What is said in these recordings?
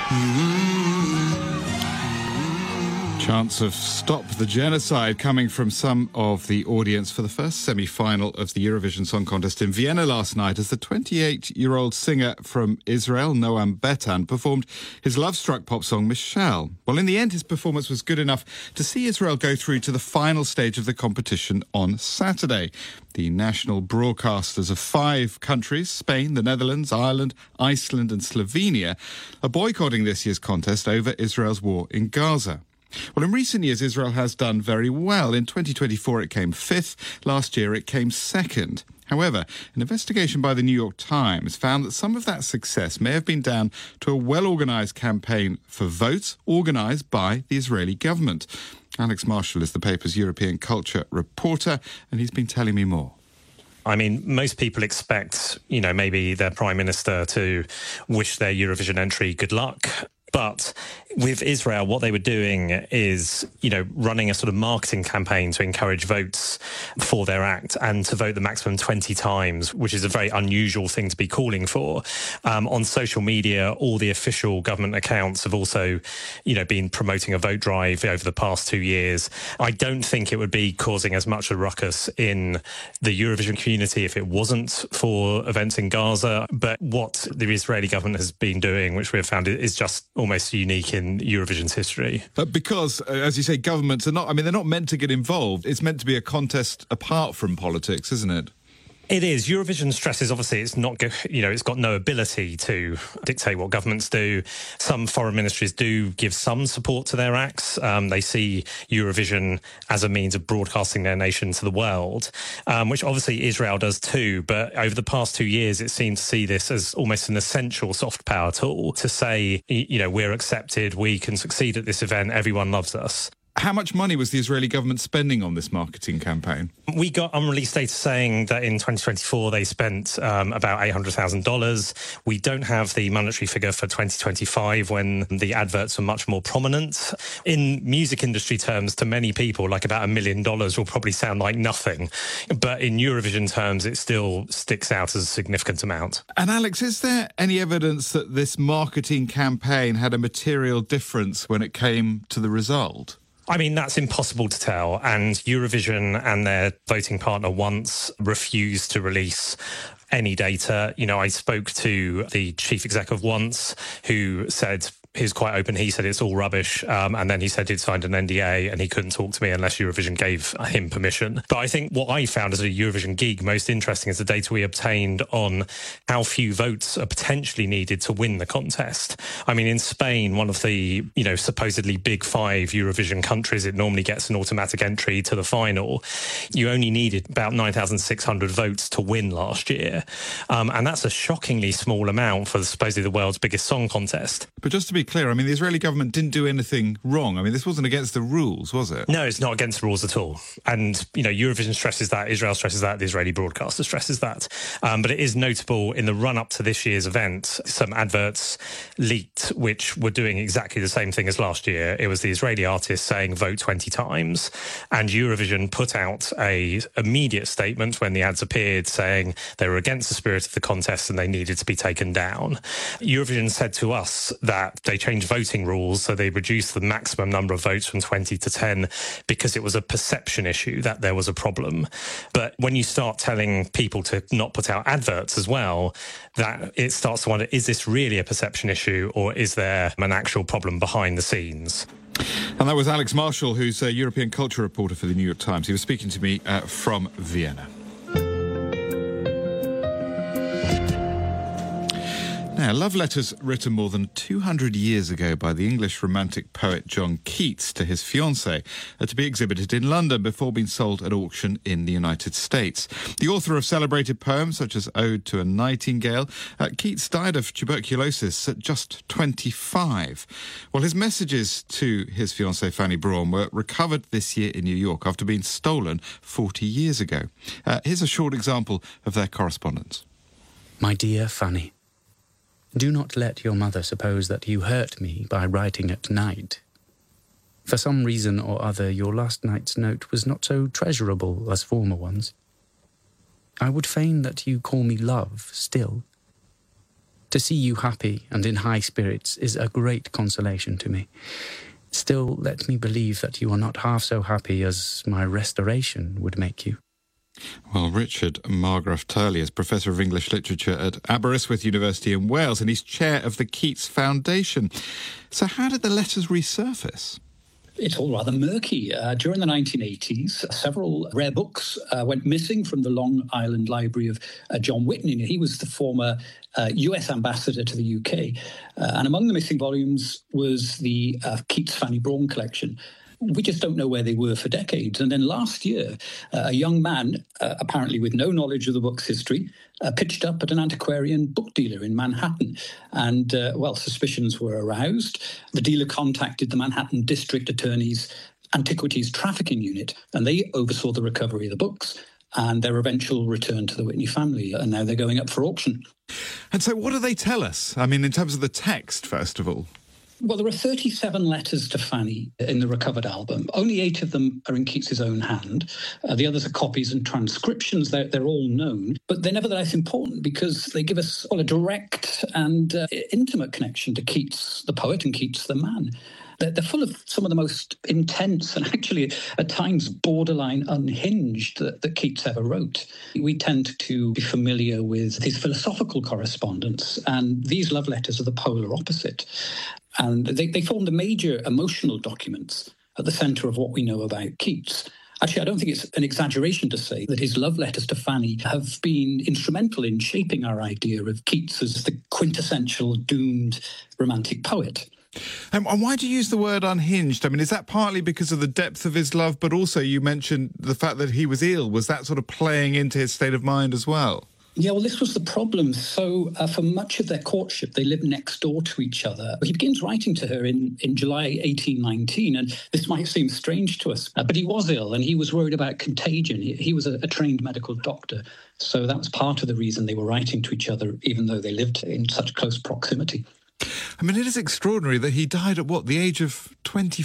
Chants of Stop the Genocide coming from some of the audience for the first semi-final of the Eurovision Song Contest in Vienna last night as the 28-year-old singer from Israel, Noam Betan, performed his love-struck pop song Michelle. Well, in the end, his performance was good enough to see Israel go through to the final stage of the competition on Saturday. The national broadcasters of 5 countries, Spain, the Netherlands, Ireland, Iceland and Slovenia, are boycotting this year's contest over Israel's war in Gaza. Well, in recent years, Israel has done very well. In 2024, it came 5th. Last year, it came 2nd. However, an investigation by the New York Times found that some of that success may have been down to a well-organised campaign for votes organised by the Israeli government. Alex Marshall is the paper's European culture reporter, and he's been telling me more. I mean, most people expect, maybe their prime minister to wish their Eurovision entry good luck. But with Israel, what they were doing is, running a sort of marketing campaign to encourage votes for their act and to vote the maximum 20 times, which is a very unusual thing to be calling for. On social media, all the official government accounts have also, been promoting a vote drive over the past 2 years. I don't think it would be causing as much a ruckus in the Eurovision community if it wasn't for events in Gaza. But what the Israeli government has been doing, which we have found, is just almost unique in Eurovision's history. Because, as you say, governments are not, they're not meant to get involved. It's meant to be a contest apart from politics, isn't it? It is. Eurovision stresses, obviously, it's not, it's got no ability to dictate what governments do. Some foreign ministries do give some support to their acts. They see Eurovision as a means of broadcasting their nation to the world, which obviously Israel does too. But over the past 2 years, it seems to see this as almost an essential soft power tool to say, we're accepted, we can succeed at this event, everyone loves us. How much money was the Israeli government spending on this marketing campaign? We got unreleased data saying that in 2024 they spent about $800,000. We don't have the monetary figure for 2025 when the adverts were much more prominent. In music industry terms, to many people, like about $1 million will probably sound like nothing. But in Eurovision terms, it still sticks out as a significant amount. And Alex, is there any evidence that this marketing campaign had a material difference when it came to the result? That's impossible to tell. And Eurovision and their voting partner once refused to release any data. I spoke to the chief executive once who said, he was quite open. He said it's all rubbish. And then he said he'd signed an NDA and he couldn't talk to me unless Eurovision gave him permission. But I think what I found as a Eurovision geek most interesting is the data we obtained on how few votes are potentially needed to win the contest. In Spain, one of the, supposedly big 5 Eurovision countries, it normally gets an automatic entry to the final. You only needed about 9,600 votes to win last year. And that's a shockingly small amount for supposedly the world's biggest song contest. But just to be clear, the Israeli government didn't do anything wrong. This wasn't against the rules, was it? No, it's not against the rules at all. And, Eurovision stresses that, Israel stresses that, the Israeli broadcaster stresses that. But it is notable in the run-up to this year's event, some adverts leaked which were doing exactly the same thing as last year. It was the Israeli artist saying vote 20 times. And Eurovision put out a immediate statement when the ads appeared saying they were against the spirit of the contest and they needed to be taken down. Eurovision said to us that they changed voting rules, so they reduced the maximum number of votes from 20 to 10 because it was a perception issue that there was a problem. But when you start telling people to not put out adverts as well, that it starts to wonder, is this really a perception issue or is there an actual problem behind the scenes? And that was Alex Marshall, who's a European culture reporter for the New York Times. He was speaking to me from Vienna. Now, love letters written more than 200 years ago by the English romantic poet John Keats to his fiancée are to be exhibited in London before being sold at auction in the United States. The author of celebrated poems such as Ode to a Nightingale, Keats died of tuberculosis at just 25. Well, his messages to his fiancée Fanny Brawne were recovered this year in New York after being stolen 40 years ago. Here's a short example of their correspondence. My dear Fanny, do not let your mother suppose that you hurt me by writing at night. For some reason or other, your last night's note was not so treasurable as former ones. I would fain that you call me love still. To see you happy and in high spirits is a great consolation to me. Still, let me believe that you are not half so happy as my restoration would make you. Well, Richard Margraf Turley is Professor of English Literature at Aberystwyth University in Wales, and he's chair of the Keats Foundation. So how did the letters resurface? It's all rather murky. During the 1980s, several rare books went missing from the Long Island Library of John Whitney. He was the former US ambassador to the UK. And among the missing volumes was the Keats Fanny Brawne collection. We just don't know where they were for decades. And then last year, a young man, apparently with no knowledge of the book's history, pitched up at an antiquarian book dealer in Manhattan. And, suspicions were aroused. The dealer contacted the Manhattan District Attorney's Antiquities Trafficking Unit, and they oversaw the recovery of the books and their eventual return to the Whitney family. And now they're going up for auction. And so what do they tell us? I mean, in terms of the text, first of all. Well, there are 37 letters to Fanny in the recovered album. Only 8 of them are in Keats's own hand. The others are copies and transcriptions. They're all known, but they're nevertheless important because they give us a direct and intimate connection to Keats, the poet, and Keats, the man. They're full of some of the most intense and actually at times borderline unhinged that Keats ever wrote. We tend to be familiar with his philosophical correspondence, and these love letters are the polar opposite. And they form the major emotional documents at the centre of what we know about Keats. Actually, I don't think it's an exaggeration to say that his love letters to Fanny have been instrumental in shaping our idea of Keats as the quintessential doomed romantic poet. And why do you use the word unhinged? I mean, is that partly because of the depth of his love, but also you mentioned the fact that he was ill? Was that sort of playing into his state of mind as well? Yeah, well, this was the problem. So for much of their courtship, they lived next door to each other. He begins writing to her in July 1819, and this might seem strange to us, but he was ill and he was worried about contagion. He was a trained medical doctor, so that was part of the reason they were writing to each other, even though they lived in such close proximity. I mean, it is extraordinary that he died at, the age of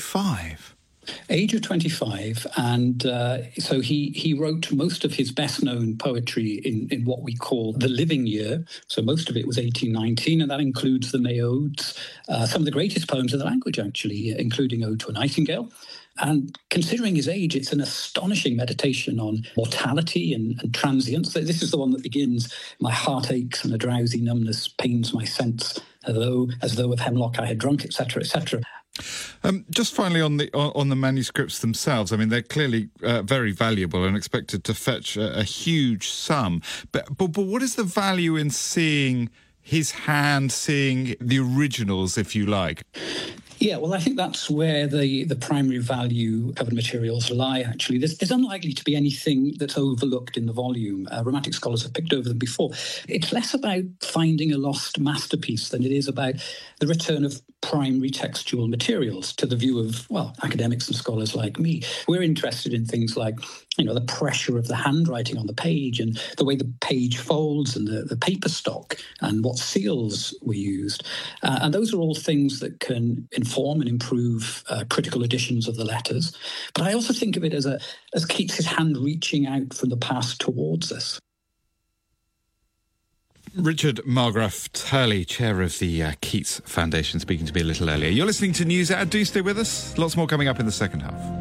25? Age of 25, and so he wrote most of his best-known poetry in what we call the living year. So most of it was 1819, and that includes the May Odes, some of the greatest poems in the language, actually, including Ode to a Nightingale. And considering his age, it's an astonishing meditation on mortality and transience. This is the one that begins, "My heart aches and a drowsy numbness pains my sense, as though of hemlock I had drunk," etc., etc. Just finally on the manuscripts themselves, I mean, they're clearly very valuable and expected to fetch a huge sum. But what is the value in seeing his hand, seeing the originals, if you like? Yeah, well, I think that's where the primary value covered materials lie, actually. There's unlikely to be anything that's overlooked in the volume. Romantic scholars have picked over them before. It's less about finding a lost masterpiece than it is about the return of primary textual materials to the view of, academics and scholars like me. We're interested in things like, the pressure of the handwriting on the page and the way the page folds and the paper stock and what seals were used. And those are all things that can inform and improve critical editions of the letters. But I also think of it as Keats' hand reaching out from the past towards us. Richard Margraf Turley, chair of the Keats Foundation, speaking to me a little earlier. You're listening to News Hour. Do stay with us. Lots more coming up in the second half.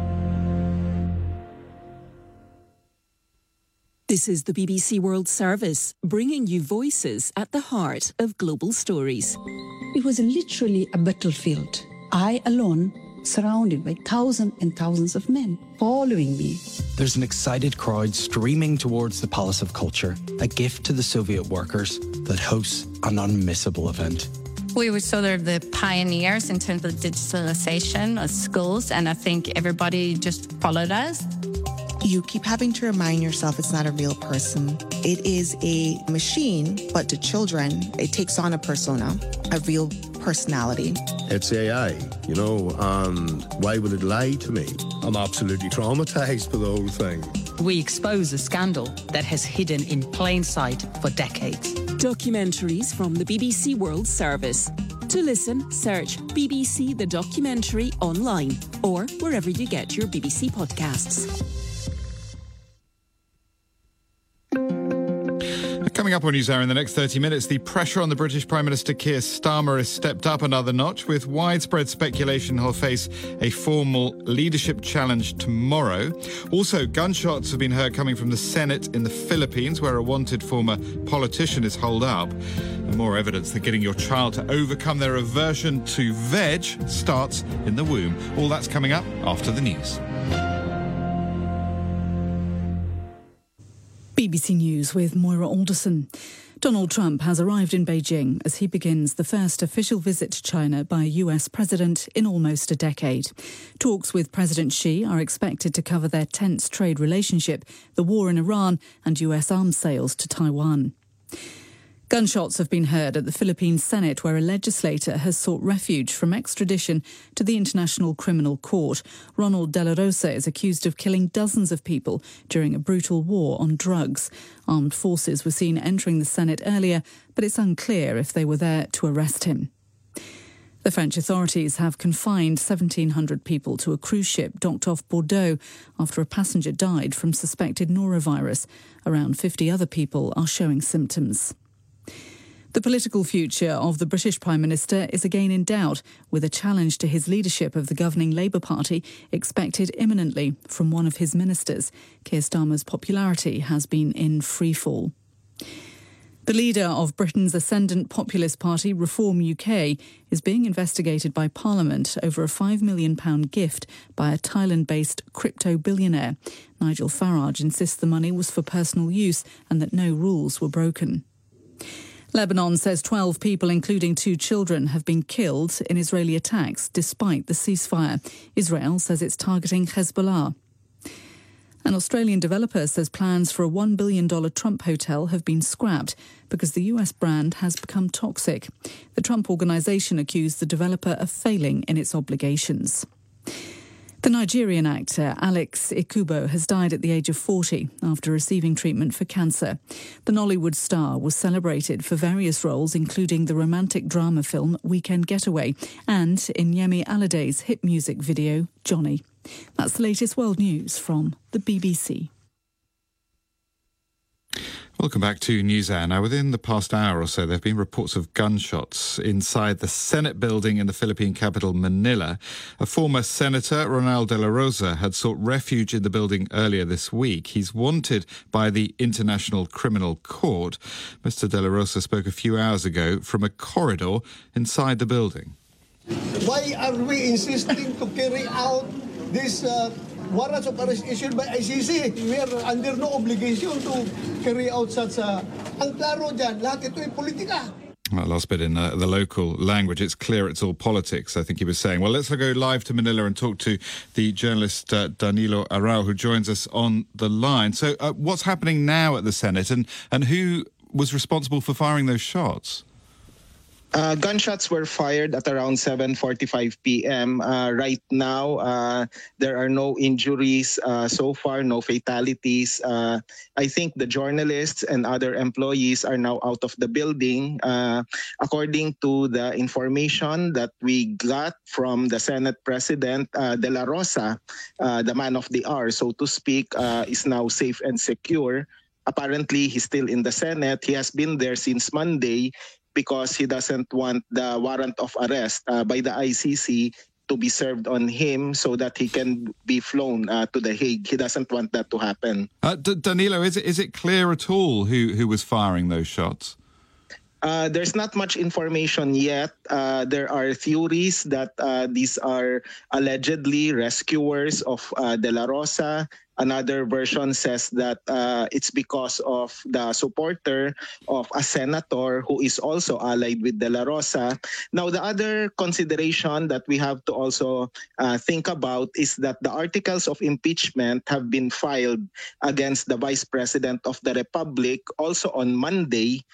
This is the BBC World Service, bringing you voices at the heart of global stories. It was literally a battlefield. I alone, surrounded by thousands and thousands of men following me. There's an excited crowd streaming towards the Palace of Culture, a gift to the Soviet workers that hosts an unmissable event. We were sort of the pioneers in terms of digitalization of schools, and I think everybody just followed us. You keep having to remind yourself it's not a real person. It is a machine, but to children, it takes on a persona, a real personality. It's AI, and why would it lie to me? I'm absolutely traumatized by the whole thing. We expose a scandal that has hidden in plain sight for decades. Documentaries from the BBC World Service. To listen, search BBC The Documentary online or wherever you get your BBC podcasts. Coming up on NewsHour in the next 30 minutes, the pressure on the British Prime Minister Keir Starmer has stepped up another notch, with widespread speculation he'll face a formal leadership challenge tomorrow. Also, gunshots have been heard coming from the Senate in the Philippines, where a wanted former politician is holed up. And more evidence that getting your child to overcome their aversion to veg starts in the womb. All that's coming up after the news. BBC News with Moira Alderson. Donald Trump has arrived in Beijing as he begins the first official visit to China by a US president in almost a decade. Talks with President Xi are expected to cover their tense trade relationship, the war in Iran and US arms sales to Taiwan. Gunshots have been heard at the Philippine Senate, where a legislator has sought refuge from extradition to the International Criminal Court. Ronald De La Rosa is accused of killing dozens of people during a brutal war on drugs. Armed forces were seen entering the Senate earlier, but it's unclear if they were there to arrest him. The French authorities have confined 1,700 people to a cruise ship docked off Bordeaux after a passenger died from suspected norovirus. Around 50 other people are showing symptoms. The political future of the British Prime Minister is again in doubt, with a challenge to his leadership of the governing Labour Party expected imminently from one of his ministers. Keir Starmer's popularity has been in freefall. The leader of Britain's ascendant populist party, Reform UK, is being investigated by Parliament over a £5 million gift by a Thailand-based crypto billionaire. Nigel Farage insists the money was for personal use and that no rules were broken. Lebanon says 12 people, including 2 children, have been killed in Israeli attacks despite the ceasefire. Israel says it's targeting Hezbollah. An Australian developer says plans for a $1 billion Trump hotel have been scrapped because the US brand has become toxic. The Trump Organization accused the developer of failing in its obligations. The Nigerian actor Alex Ikubo has died at the age of 40 after receiving treatment for cancer. The Nollywood star was celebrated for various roles, including the romantic drama film Weekend Getaway and in Yemi Alade's hit music video Johnny. That's the latest world news from the BBC. Welcome back to NewsHour. Now, within the past hour or so, there have been reports of gunshots inside the Senate building in the Philippine capital, Manila. A former senator, Ronald De La Rosa, had sought refuge in the building earlier this week. He's wanted by the International Criminal Court. Mr. De La Rosa spoke a few hours ago from a corridor inside the building. Why are we insisting to carry out this warrants of arrest issued by ICC? We are under no obligation to carry out such ang klaro dyan, lahat ito ay politika. That last bit in the local language, it's clear it's all politics, I think he was saying. Well, let's go live to Manila and talk to the journalist Danilo Arau, who joins us on the line. So what's happening now at the Senate, and who was responsible for firing those shots? Gunshots were fired at around 7:45 p.m. Right now, there are no injuries so far, no fatalities. I think the journalists and other employees are now out of the building. According to the information that we got from the Senate President, De La Rosa, the man of the hour, so to speak, is now safe and secure. Apparently, he's still in the Senate. He has been there since Monday, because he doesn't want the warrant of arrest by the ICC to be served on him so that he can be flown to The Hague. He doesn't want that to happen. Danilo, is it clear at all who was firing those shots? There's not much information yet. There are theories that these are allegedly rescuers of De La Rosa. Another version says that it's because of the supporter of a senator who is also allied with De La Rosa. Now, the other consideration that we have to also think about is that the articles of impeachment have been filed against the Vice President of the Republic also on Monday.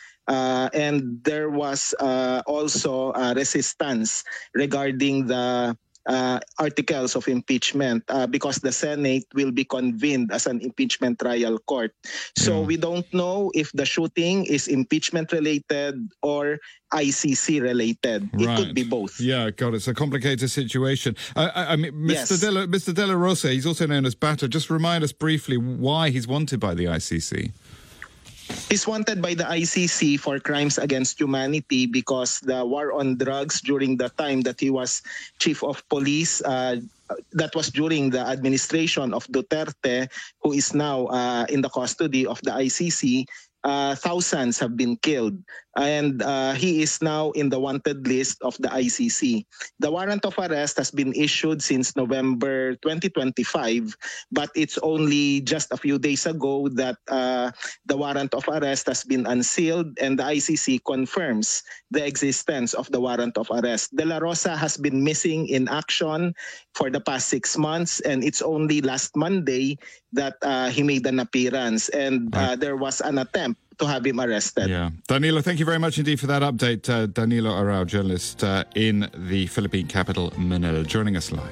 And there was also resistance regarding the articles of impeachment because the Senate will be convened as an impeachment trial court. So we don't know if the shooting is impeachment related or ICC related. It could be both. Yeah, God, it's a complicated situation. I mean, Mr. De La Rosa, he's also known as Bato. Just remind us briefly why he's wanted by the ICC. He's wanted by the ICC for crimes against humanity because the war on drugs during the time that he was chief of police, that was during the administration of Duterte, who is now in the custody of the ICC. Thousands have been killed, and he is now in the wanted list of the ICC. The warrant of arrest has been issued since November 2025, but it's only just a few days ago that the warrant of arrest has been unsealed and the ICC confirms the existence of the warrant of arrest. De La Rosa has been missing in action for the past 6 months, and it's only last Monday that he made an appearance, and there was an attempt to have him arrested. Yeah. Danilo, thank you very much indeed for that update. Danilo Arau, journalist in the Philippine capital, Manila, joining us live.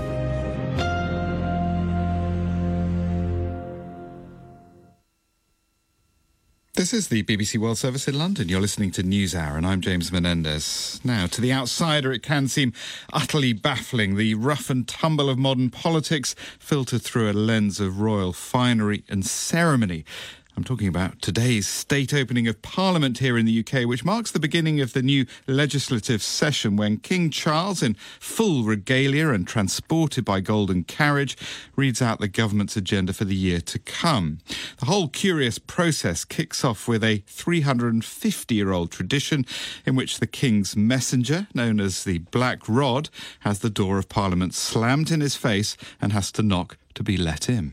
This is the BBC World Service in London. You're listening to NewsHour, and I'm James Menendez. Now, to the outsider, it can seem utterly baffling. The rough and tumble of modern politics filtered through a lens of royal finery and ceremony. I'm talking about today's state opening of Parliament here in the UK, which marks the beginning of the new legislative session when King Charles, in full regalia and transported by golden carriage, reads out the government's agenda for the year to come. The whole curious process kicks off with a 350-year-old tradition in which the King's messenger, known as the Black Rod, has the door of Parliament slammed in his face and has to knock to be let in.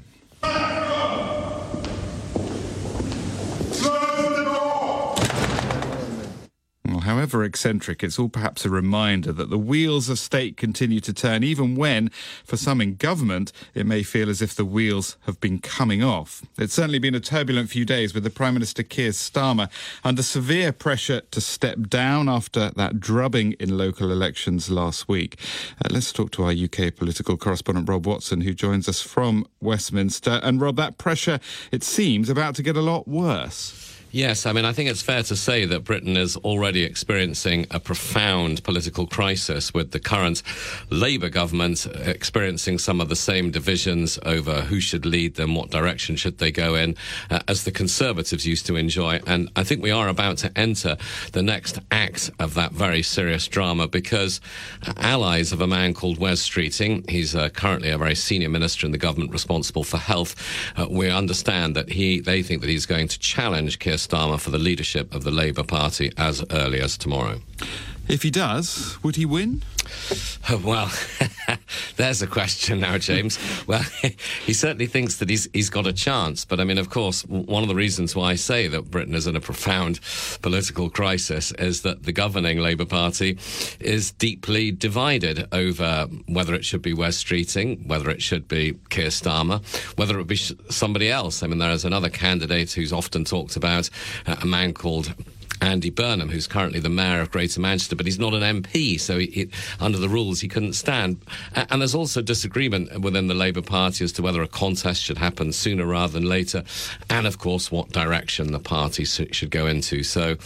However eccentric, it's all perhaps a reminder that the wheels of state continue to turn, even when, for some in government, it may feel as if the wheels have been coming off. It's certainly been a turbulent few days with the Prime Minister Keir Starmer under severe pressure to step down after that drubbing in local elections last week. Let's talk to our UK political correspondent Rob Watson, who joins us from Westminster. And Rob, that pressure, it seems, about to get a lot worse. Yes, I mean, I think it's fair to say that Britain is already experiencing a profound political crisis, with the current Labour government experiencing some of the same divisions over who should lead them, what direction should they go in, as the Conservatives used to enjoy. And I think we are about to enter the next act of that very serious drama, because allies of a man called Wes Streeting, he's currently a very senior minister in the government responsible for health, we understand that they think that he's going to challenge Keir Starmer for the leadership of the Labour Party as early as tomorrow. If he does, would he win? Well, there's a question now, James. Well, he certainly thinks that he's got a chance. But, I mean, of course, one of the reasons why I say that Britain is in a profound political crisis is that the governing Labour Party is deeply divided over whether it should be Wes Streeting, whether it should be Keir Starmer, whether it be somebody else. I mean, there is another candidate who's often talked about, a man called Andy Burnham, who's currently the mayor of Greater Manchester, but he's not an MP, so under the rules he couldn't stand. And there's also disagreement within the Labour Party as to whether a contest should happen sooner rather than later, and of course what direction the party should go into. So,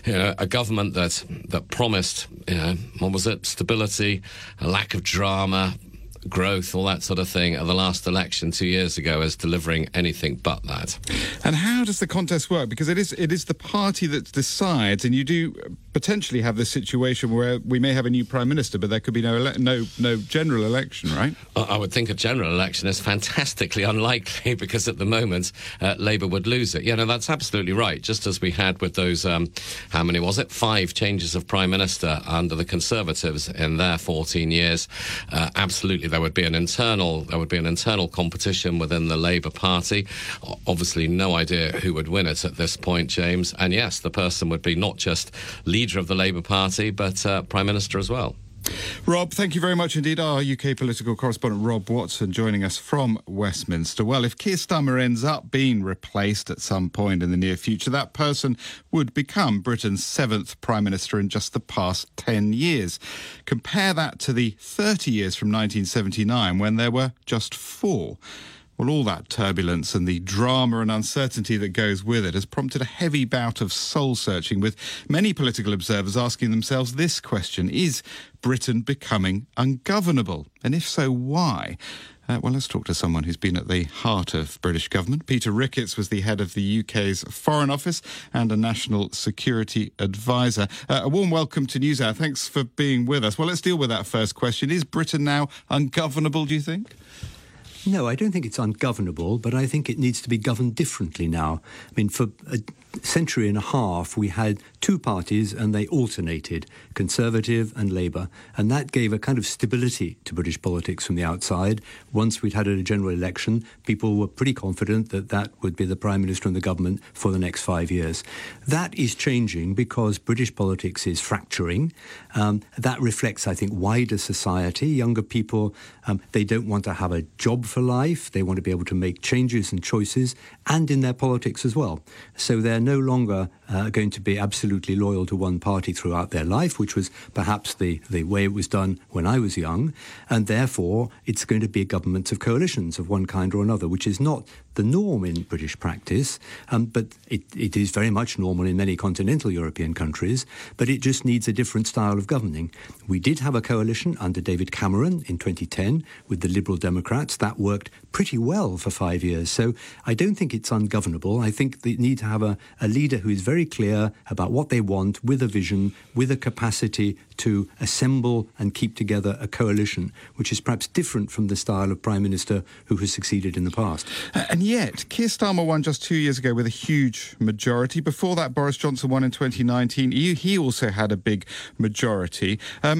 a government that promised, what was it, stability, a lack of drama, growth, all that sort of thing, at the last election 2 years ago, is delivering anything but that. And how does the contest work? Because it is the party that decides, and you do potentially have this situation where we may have a new Prime Minister, but there could be no general election, right? I would think a general election is fantastically unlikely, because at the moment Labour would lose it. Yeah, no, that's absolutely right. Just as we had with those, how many was it? 5 changes of Prime Minister under the Conservatives in their 14 years. Absolutely, there would be an internal competition within the Labour Party. Obviously, no idea who would win it at this point, James. And yes, the person would be not just leader of the Labour Party, but Prime Minister as well. Rob, thank you very much indeed. Our UK political correspondent Rob Watson joining us from Westminster. Well, if Keir Starmer ends up being replaced at some point in the near future, that person would become Britain's 7th Prime Minister in just the past 10 years. Compare that to the 30 years from 1979 when there were just 4. Well, all that turbulence and the drama and uncertainty that goes with it has prompted a heavy bout of soul-searching, with many political observers asking themselves this question: is Britain becoming ungovernable? And if so, why? Well, let's talk to someone who's been at the heart of British government. Peter Ricketts was the head of the UK's Foreign Office and a National Security Advisor. A warm welcome to NewsHour. Thanks for being with us. Well, let's deal with that first question. Is Britain now ungovernable, do you think? No, I don't think it's ungovernable, but I think it needs to be governed differently now. I mean, for a century and a half, we had two parties and they alternated, Conservative and Labour, and that gave a kind of stability to British politics from the outside. Once we'd had a general election, people were pretty confident that that would be the Prime Minister and the government for the next 5 years. That is changing because British politics is fracturing. That reflects, I think, wider society. Younger people, they don't want to have a job for life. They want to be able to make changes and choices, and in their politics as well. So they're no longer going to be absolutely loyal to one party throughout their life, which was perhaps the way it was done when I was young. And therefore, it's going to be governments of coalitions of one kind or another, which is not the norm in British practice, but it is very much normal in many continental European countries, but it just needs a different style of governing. We did have a coalition under David Cameron in 2010 with the Liberal Democrats. That worked pretty well for 5 years. So I don't think it's ungovernable. I think they need to have a leader who is very clear about what they want, with a vision, with a capacity to assemble and keep together a coalition, which is perhaps different from the style of Prime Minister who has succeeded in the past. And yet, Keir Starmer won just 2 years ago with a huge majority. Before that, Boris Johnson won in 2019. He also had a big majority.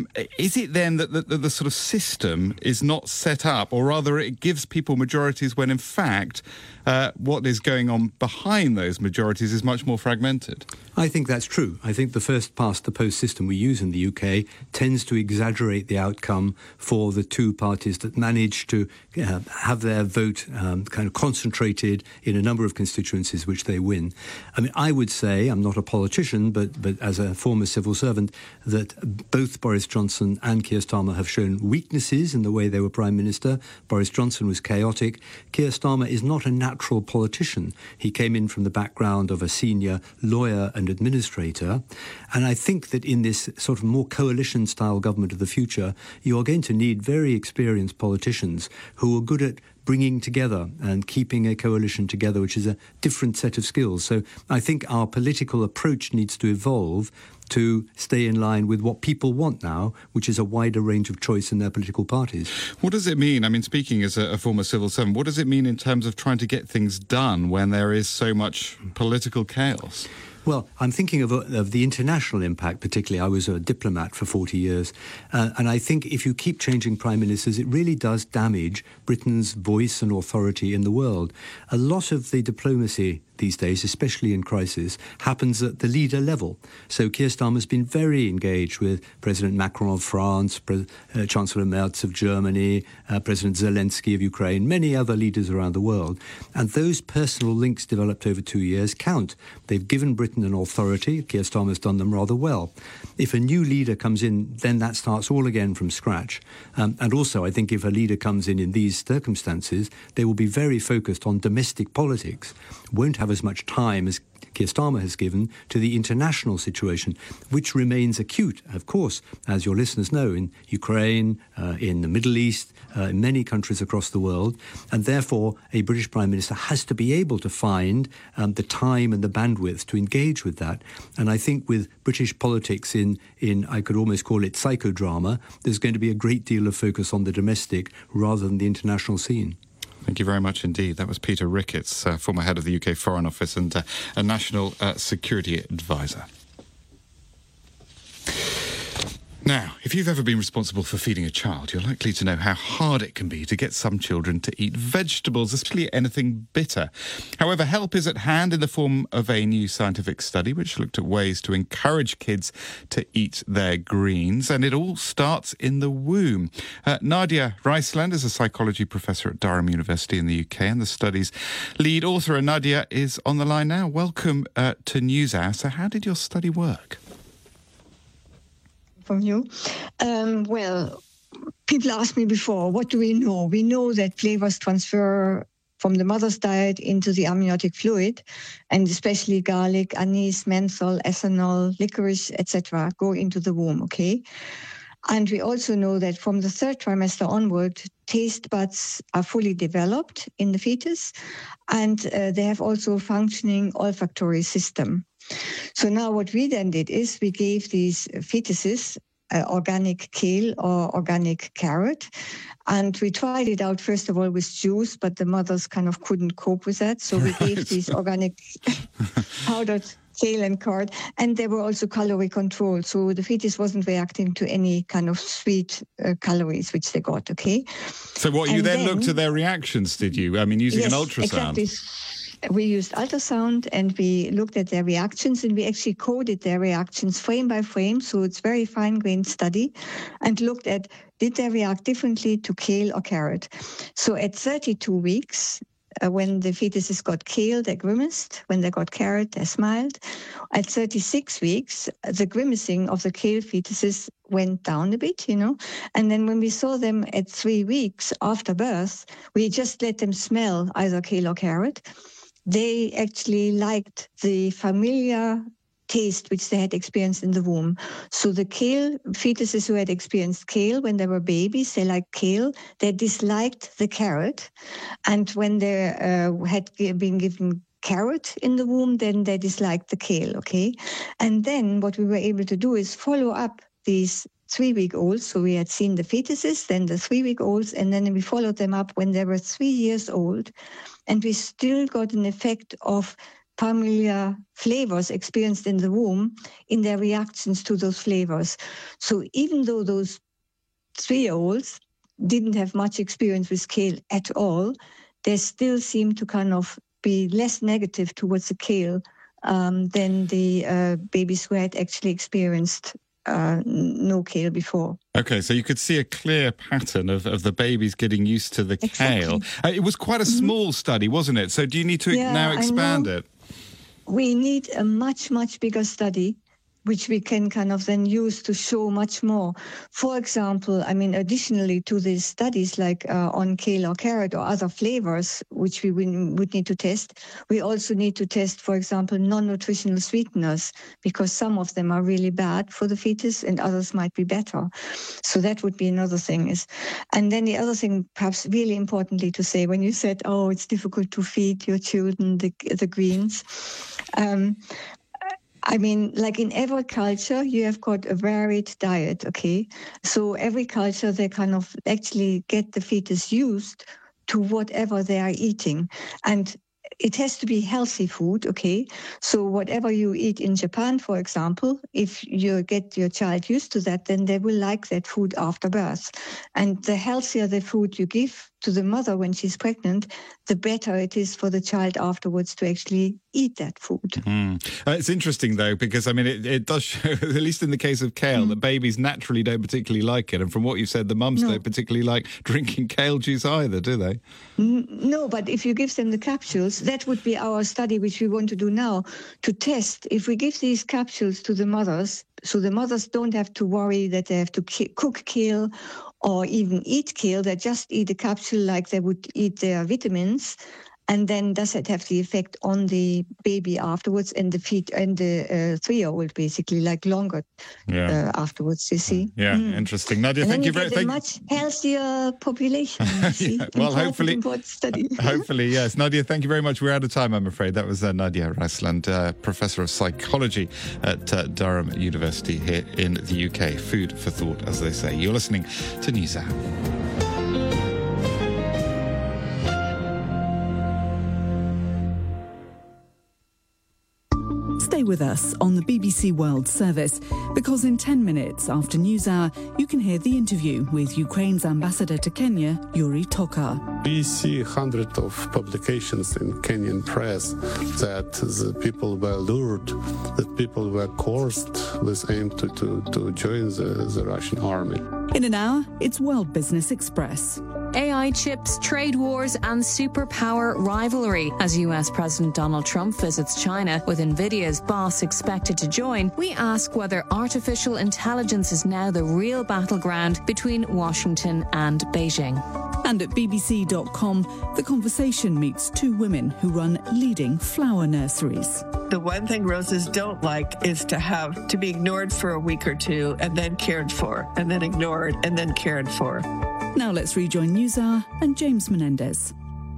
Is it then that the sort of system is not set up, or rather it gives people majorities when in fact what is going on behind those majorities is much more fragmented? I think that's true. I think the first-past-the-post system we use in the UK tends to exaggerate the outcome for the two parties that manage to have their vote kind of concentrated in a number of constituencies which they win. I mean, I would say, I'm not a politician, but as a former civil servant, that both Boris Johnson and Keir Starmer have shown weaknesses in the way they were Prime Minister. Boris Johnson was chaotic. Keir Starmer is not a natural politician. He came in from the background of a senior lawyer and administrator. And I think that in this sort of more coalition-style government of the future, you are going to need very experienced politicians who are good at bringing together and keeping a coalition together, which is a different set of skills. So I think our political approach needs to evolve to stay in line with what people want now, which is a wider range of choice in their political parties. What does it mean? I mean, speaking as a former civil servant, what does it mean in terms of trying to get things done when there is so much political chaos? Well, I'm thinking of the international impact, particularly. I was a diplomat for 40 years. And I think if you keep changing prime ministers, it really does damage Britain's voice and authority in the world. A lot of the diplomacy these days, especially in crisis, happens at the leader level. So Keir Starmer's been very engaged with President Macron of France, Chancellor Merz of Germany, President Zelensky of Ukraine, many other leaders around the world. And those personal links developed over 2 years count. They've given Britain an authority. Keir Starmer's done them rather well. If a new leader comes in, then that starts all again from scratch. And also, I think if a leader comes in these circumstances, they will be very focused on domestic politics, won't have as much time as Keir Starmer has given to the international situation, which remains acute, of course, as your listeners know, in Ukraine, in the Middle East, in many countries across the world. And therefore, a British Prime Minister has to be able to find the time and the bandwidth to engage with that. And I think with British politics in I could almost call it psychodrama, there's going to be a great deal of focus on the domestic rather than the international scene. Thank you very much indeed. That was Peter Ricketts, former head of the UK Foreign Office and a National Security Advisor. Now, if you've ever been responsible for feeding a child, you're likely to know how hard it can be to get some children to eat vegetables, especially anything bitter. However, help is at hand in the form of a new scientific study which looked at ways to encourage kids to eat their greens, and it all starts in the womb. Nadia Riceland is a psychology professor at Durham University in the UK and the study's lead author, and Nadia is on the line now. Welcome to NewsHour. So how did your study work? From you. Well, people asked me before, what do we know? We know that flavors transfer from the mother's diet into the amniotic fluid, and especially garlic, anise, menthol, ethanol, licorice, etc., go into the womb, okay? And we also know that from the third trimester onward, taste buds are fully developed in the fetus, and they have also a functioning olfactory system. So now what we then did is we gave these fetuses organic kale or organic carrot. And we tried it out, first of all, with juice, but the mothers kind of couldn't cope with that. So we gave these organic powdered kale and carrot, and they were also calorie controlled. So the fetus wasn't reacting to any kind of sweet calories which they got, okay? So what, you then looked at their reactions, did you? I mean, using an ultrasound? Exactly. We used ultrasound and we looked at their reactions, and we actually coded their reactions frame by frame. So it's very fine-grained study, and looked at, did they react differently to kale or carrot? So at 32 weeks, when the fetuses got kale, they grimaced. When they got carrot, they smiled. At 36 weeks, the grimacing of the kale fetuses went down a bit, you know. And then when we saw them at 3 weeks after birth, we just let them smell either kale or carrot. They actually liked the familiar taste which they had experienced in the womb. So the kale fetuses who had experienced kale when they were babies, they liked kale. They disliked the carrot. And when they had been given carrot in the womb, then they disliked the kale, okay? And then what we were able to do is follow up these 3-week-olds. So we had seen the fetuses, then the 3-week-olds, and then we followed them up when they were 3 years old. And we still got an effect of familiar flavors experienced in the womb in their reactions to those flavors. So even though those 3-year-olds didn't have much experience with kale at all, they still seem to kind of be less negative towards the kale than the babies who had actually experienced no kale before. Okay, so you could see a clear pattern of the babies getting used to the kale. It was quite a small study, wasn't it? So do you need to now expand it? We need a much, much bigger study, which we can kind of then use to show much more. For example, I mean, additionally to these studies like on kale or carrot or other flavors, which we would need to test, we also need to test, for example, non-nutritional sweeteners, because some of them are really bad for the fetus and others might be better. So that would be another thing. And then the other thing, perhaps really importantly to say, when you said, oh, it's difficult to feed your children the greens, I mean, like in every culture, you have got a varied diet, okay? So every culture, they kind of actually get the fetus used to whatever they are eating. And it has to be healthy food, okay? So whatever you eat in Japan, for example, if you get your child used to that, then they will like that food after birth. And the healthier the food you give to the mother when she's pregnant, the better it is for the child afterwards to actually eat that food. It's interesting, though, because, I mean, it does show, at least in the case of kale, that babies naturally don't particularly like it. And from what you said, the mums don't particularly like drinking kale juice either, do they? No, but if you give them the capsules, that would be our study, which we want to do now, to test if we give these capsules to the mothers, so the mothers don't have to worry that they have to cook kale or even eat kale. They just eat a capsule like they would eat their vitamins. And then does it have the effect on the baby afterwards and the 3-year-old, basically, like longer afterwards, you see? Yeah, interesting. Nadia, and thank you very much. A much healthier population, you see. Well, hopefully, yes. Nadia, thank you very much. We're out of time, I'm afraid. That was Nadia Rhysand, Professor of Psychology at Durham University here in the UK. Food for thought, as they say. You're listening to NewsHour. Stay with us on the BBC World Service, because in 10 minutes after NewsHour, you can hear the interview with Ukraine's ambassador to Kenya, Yuri Tokar. We see hundreds of publications in Kenyan press that the people were lured, that people were coerced with aim to join the Russian army. In an hour, it's World Business Express. AI chips, trade wars, and superpower rivalry. As US President Donald Trump visits China, with NVIDIA's boss expected to join, we ask whether artificial intelligence is now the real battleground between Washington and Beijing. And at bbc.com, The Conversation meets two women who run leading flower nurseries. The one thing roses don't like is to be ignored for a week or two and then cared for, and then ignored and then cared for. Now let's rejoin NewsHour and James Menendez.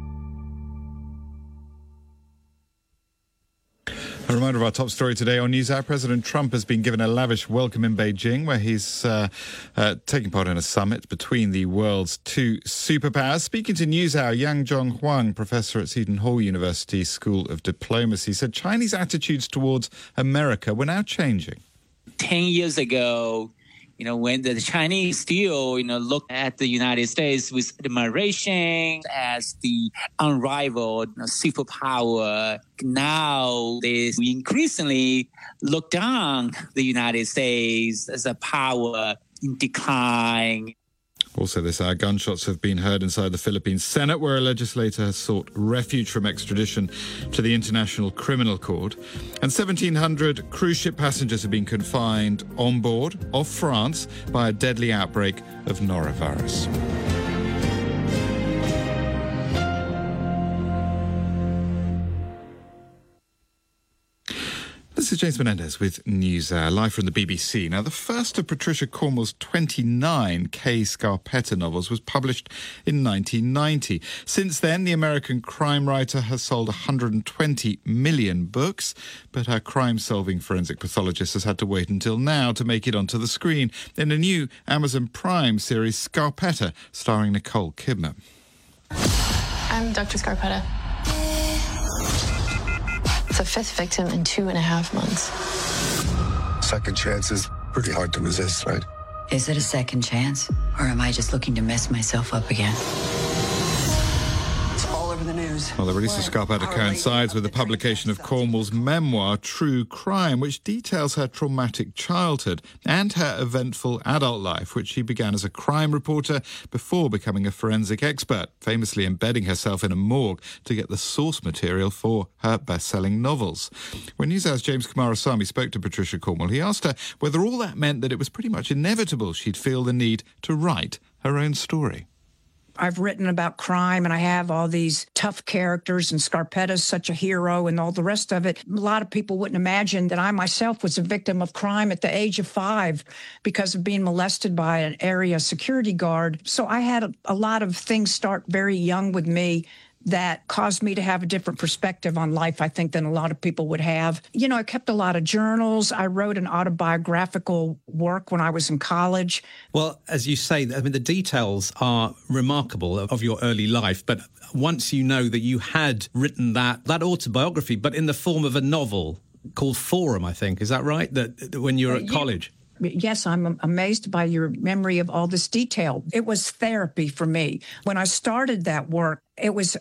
A reminder of our top story today on NewsHour. President Trump has been given a lavish welcome in Beijing, where he's taking part in a summit between the world's two superpowers. Speaking to NewsHour, Yang Zhong Huang, professor at Seton Hall University School of Diplomacy, said Chinese attitudes towards America were now changing. 10 years ago, when the Chinese still, look at the United States with admiration as the unrivaled superpower, now they increasingly look down the United States as a power in decline. Also this hour, gunshots have been heard inside the Philippines Senate, where a legislator has sought refuge from extradition to the International Criminal Court. And 1,700 cruise ship passengers have been confined on board off France by a deadly outbreak of norovirus. This is James Menendez with NewsHour, live from the BBC. Now, the first of Patricia Cornwell's 29 Kay Scarpetta novels was published in 1990. Since then, the American crime writer has sold 120 million books, but her crime-solving forensic pathologist has had to wait until now to make it onto the screen in a new Amazon Prime series, Scarpetta, starring Nicole Kidman. I'm Dr. Scarpetta. It's the fifth victim in 2.5 months. Second chance is pretty hard to resist, right? Is it a second chance? Or am I just looking to mess myself up again? It's all over the news. Well, the release of Scarpetta coincides with the publication of Cornwell's memoir, True Crime, which details her traumatic childhood and her eventful adult life, which she began as a crime reporter before becoming a forensic expert, famously embedding herself in a morgue to get the source material for her best-selling novels. When NewsHour's James Kumarasamy spoke to Patricia Cornwell, he asked her whether all that meant that it was pretty much inevitable she'd feel the need to write her own story. I've written about crime, and I have all these tough characters, and Scarpetta's such a hero and all the rest of it. A lot of people wouldn't imagine that I myself was a victim of crime at the age of 5 because of being molested by an area security guard. So I had a lot of things start very young with me that caused me to have a different perspective on life, I think, than a lot of people would have. I kept a lot of journals. I wrote an autobiographical work when I was in college. Well, as you say, the details are remarkable of your early life, but once you know that you had written that autobiography, but in the form of a novel called Forum, I think, is that right? That when you were at college? Yes, I'm amazed by your memory of all this detail. It was therapy for me. When I started that work, it was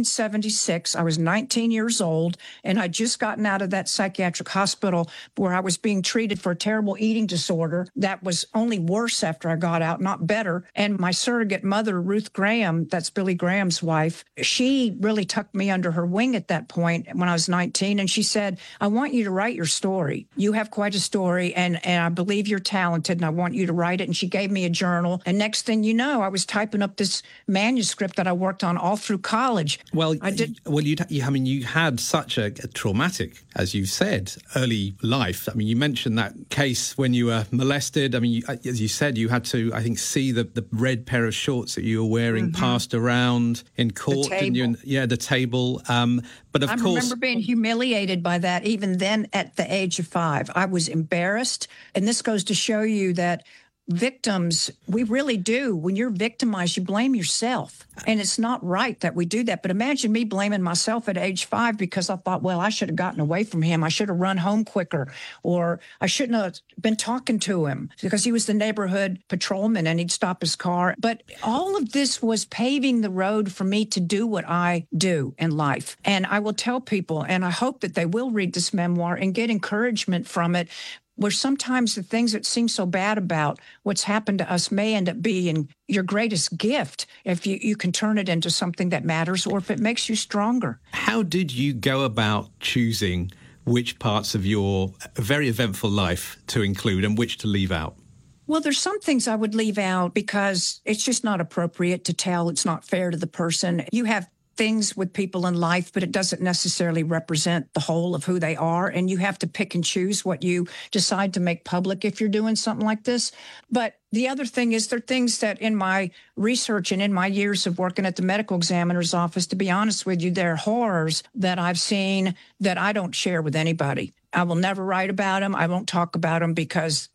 1976. I was 19 years old, and I'd just gotten out of that psychiatric hospital where I was being treated for a terrible eating disorder that was only worse after I got out, not better. And my surrogate mother, Ruth Graham, that's Billy Graham's wife, she really tucked me under her wing at that point when I was 19. And she said, I want you to write your story. You have quite a story, and I believe you're talented, and I want you to write it. And she gave me a journal. And next thing you know, I was typing up this manuscript that I worked on all through college. Well, I did. Well, you had such a traumatic, as you said, early life. I mean, you mentioned that case when you were molested. I mean, as you said, you had to, I think, see the red pair of shorts that you were wearing passed around in court. The table. The table. But of course, I remember being humiliated by that even then at the age of 5. I was embarrassed. And this goes to show you that victims, we really do. When you're victimized, you blame yourself. And it's not right that we do that. But imagine me blaming myself at age 5 because I thought, well, I should have gotten away from him. I should have run home quicker. Or I shouldn't have been talking to him because he was the neighborhood patrolman and he'd stop his car. But all of this was paving the road for me to do what I do in life. And I will tell people, and I hope that they will read this memoir and get encouragement from it, where sometimes the things that seem so bad about what's happened to us may end up being your greatest gift if you can turn it into something that matters or if it makes you stronger. How did you go about choosing which parts of your very eventful life to include and which to leave out? Well, there's some things I would leave out because it's just not appropriate to tell. It's not fair to the person. You have things with people in life, but it doesn't necessarily represent the whole of who they are. And you have to pick and choose what you decide to make public if you're doing something like this. But the other thing is there are things that in my research and in my years of working at the medical examiner's office, to be honest with you, there are horrors that I've seen that I don't share with anybody. I will never write about them. I won't talk about them because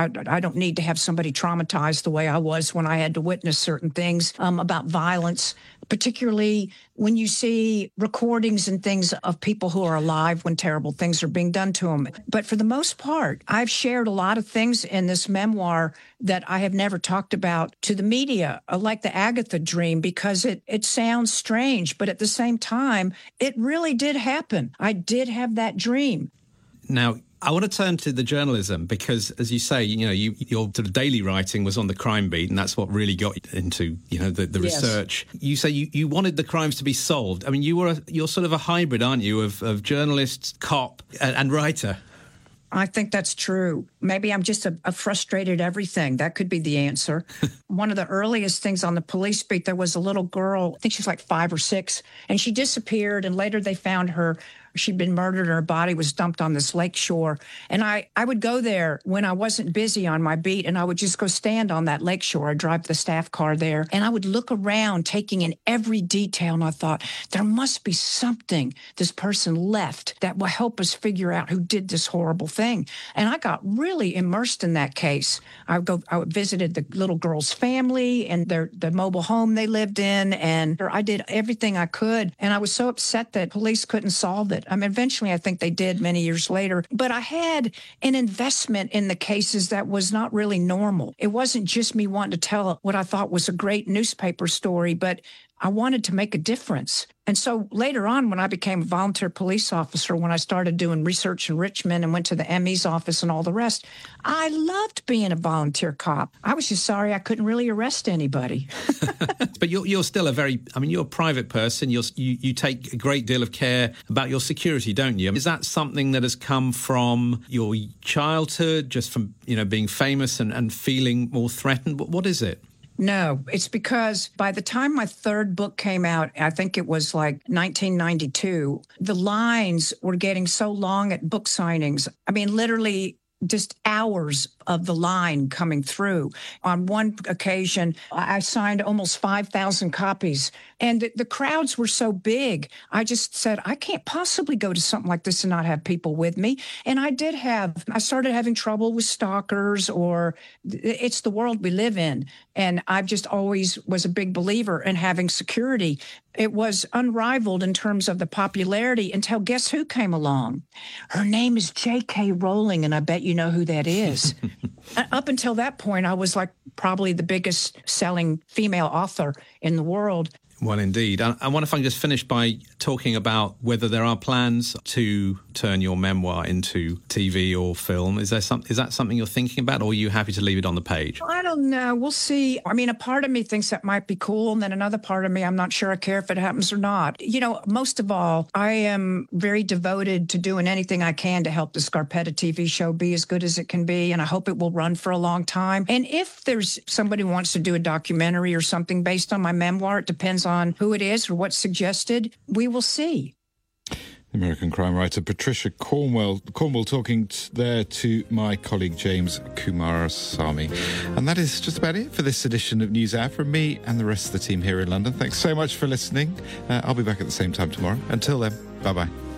I don't need to have somebody traumatized the way I was when I had to witness certain things about violence, particularly when you see recordings and things of people who are alive when terrible things are being done to them. But for the most part, I've shared a lot of things in this memoir that I have never talked about to the media, like the Agatha dream, because it sounds strange, but at the same time, it really did happen. I did have that dream. Now, I want to turn to the journalism because, as you say, your sort of daily writing was on the crime beat, and that's what really got into, the Yes. research. You say you wanted the crimes to be solved. I mean, you're sort of a hybrid, aren't you, of journalist, cop, and writer? I think that's true. Maybe I'm just a frustrated everything. That could be the answer. One of the earliest things on the police beat, there was a little girl, I think she was like 5 or 6, and she disappeared, and later they found her. She'd been murdered and her body was dumped on this lake shore. And I would go there when I wasn't busy on my beat, and I would just go stand on that lake shore. I'd drive the staff car there, and I would look around, taking in every detail. And I thought, there must be something this person left that will help us figure out who did this horrible thing. And I got really immersed in that case. I visited the little girl's family and the mobile home they lived in, and I did everything I could. And I was so upset that police couldn't solve it. I mean, eventually I think they did many years later. But I had an investment in the cases that was not really normal. It wasn't just me wanting to tell what I thought was a great newspaper story, but I wanted to make a difference. And so later on, when I became a volunteer police officer, when I started doing research in Richmond and went to the ME's office and all the rest, I loved being a volunteer cop. I was just sorry I couldn't really arrest anybody. But you're still you're a private person. You take a great deal of care about your security, don't you? Is that something that has come from your childhood, just from, being famous and feeling more threatened? What is it? No, it's because by the time my third book came out, I think it was like 1992, the lines were getting so long at book signings. I mean, literally just hours of the line coming through. On one occasion, I signed almost 5,000 copies, and the crowds were so big. I just said, I can't possibly go to something like this and not have people with me. And I started having trouble with stalkers, or it's the world we live in. And I've just always was a big believer in having security. It was unrivaled in terms of the popularity until guess who came along? Her name is J.K. Rowling, and I bet you know who that is. Up until that point, I was like probably the biggest selling female author in the world. Well, indeed. I wonder if I can just finish by talking about whether there are plans to turn your memoir into TV or film. Is that something you're thinking about, or are you happy to leave it on the page? I don't know. We'll see. I mean, a part of me thinks that might be cool, and then another part of me, I'm not sure I care if it happens or not. Most of all, I am very devoted to doing anything I can to help the Scarpetta TV show be as good as it can be, and I hope it will run for a long time. And if there's somebody who wants to do a documentary or something based on my memoir, it depends on who it is or what's suggested. We will see. American crime writer Patricia Cornwell talking there to my colleague James Kumarasamy. And that is just about it for this edition of News Hour from me and the rest of the team here in London. Thanks so much for listening. I'll be back at the same time tomorrow. Until then, bye-bye.